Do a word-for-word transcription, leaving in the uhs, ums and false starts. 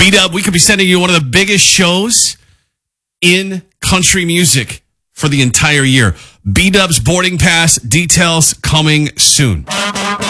B-Dub, we could be sending you one of the biggest shows in country music for the entire year. B-Dub's boarding pass details coming soon.